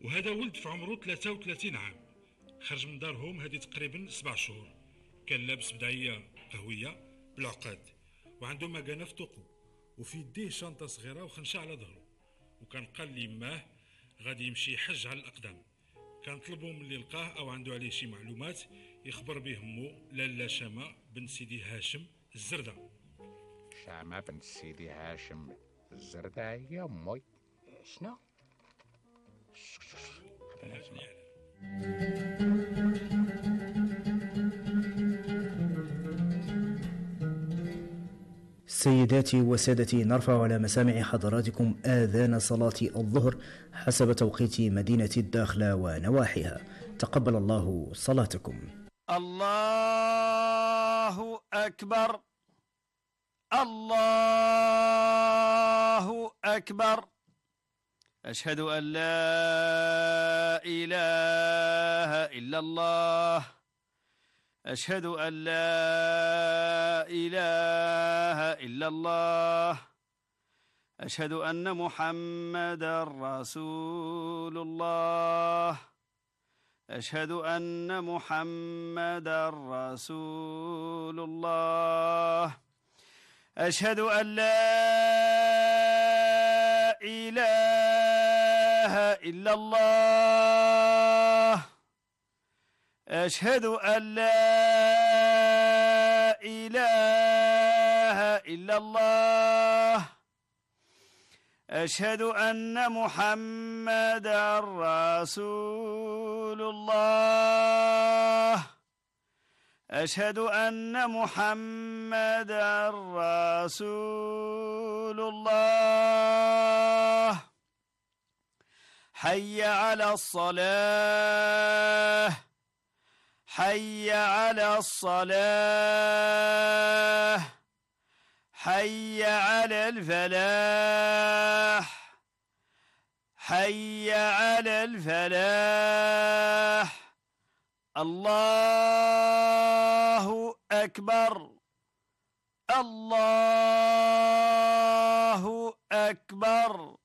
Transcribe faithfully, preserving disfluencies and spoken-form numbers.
وهذا ولد في عمره ثلاثة وثلاثين عام، خرج من دارهم هذه تقريبا سبع شهور، كان لابس بدعية قهوية بالعقاد وعنده مكانة في طوقو، وفي يديه شنطة صغيرة وخنشة على ظهره، وكان قال لي ماه غادي يمشي يحج على الأقدام. كان طلبوا من اللي لقاه أو عنده عليه شي معلومات يخبر به مو لالا شامة بن سيدي هاشم الزردة. شامة بن سيدي هاشم الزردة يا أمي. شنو؟ سيداتي وسادتي، نرفع على مسامع حضراتكم آذان صلاة الظهر حسب توقيت مدينة الداخلة ونواحيها. تقبل الله صلاتكم. الله أكبر، الله أكبر، أشهد أن لا إله إلا الله، أشهد أن لا إله إلا الله، أشهد أن محمدا رسول الله، أشهد أن محمدا رسول الله، أشهد أن لا إله إلا الله، أشهد أن لا إله إلا الله، أشهد أن محمدا رسول الله، أشهد أن محمدا رسول الله. حي على الصلاة، حي على الصلاة، حي على الفلاح، حي على الفلاح. الله أكبر، الله أكبر.